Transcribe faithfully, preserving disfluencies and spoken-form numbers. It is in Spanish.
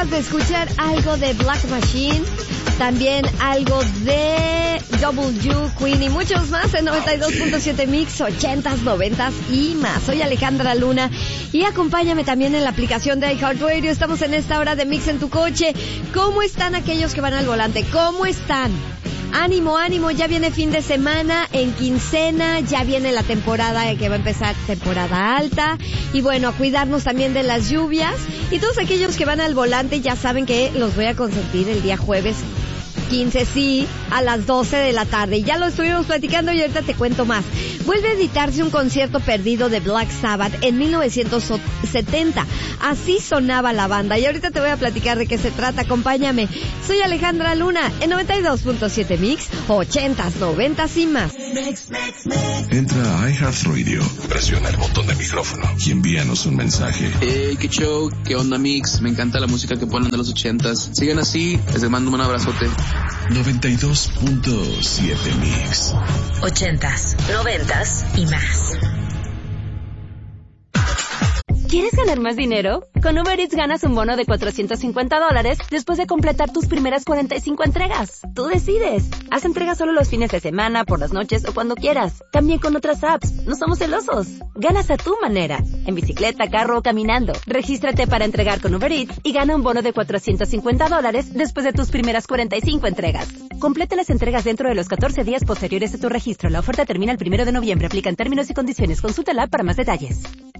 Acabas de escuchar algo de Black Machine, también algo de W, Queen y muchos más en noventa y dos punto siete Mix, ochentas, noventas y más. Soy Alejandra Luna y acompáñame también en la aplicación de iHeartRadio. Estamos en esta hora de Mix en tu coche. ¿Cómo están aquellos que van al volante? ¿Cómo están? Ánimo, ánimo, ya viene fin de semana, en quincena, ya viene la temporada que va a empezar, temporada alta, y bueno, a cuidarnos también de las lluvias, y todos aquellos que van al volante ya saben que los voy a consentir el día jueves quince, sí, a las doce de la tarde. Ya lo estuvimos platicando y ahorita te cuento más. Vuelve a editarse un concierto perdido de Black Sabbath en mil novecientos setenta. Así sonaba la banda y ahorita te voy a platicar de qué se trata. Acompáñame. Soy Alejandra Luna en noventa y dos punto siete Mix, ochentas, noventas y más. Entra a iHeartRadio, presiona el botón de micrófono y envíanos un mensaje. Hey, qué show, qué onda Mix, me encanta la música que ponen de los ochentas. Sigan así, les mando un abrazote. noventa y dos punto siete Mix. Ochentas, noventas y más. ¿Quieres ganar más dinero? Con Uber Eats ganas un bono de cuatrocientos cincuenta dólares después de completar tus primeras cuarenta y cinco entregas. Tú decides. Haz entregas solo los fines de semana, por las noches o cuando quieras. También con otras apps. No somos celosos. Ganas a tu manera. En bicicleta, carro o caminando. Regístrate para entregar con Uber Eats y gana un bono de cuatrocientos cincuenta dólares después de tus primeras cuarenta y cinco entregas. Completa las entregas dentro de los catorce días posteriores a tu registro. La oferta termina el primero de noviembre. Aplican términos y condiciones. Consulta la app para más detalles.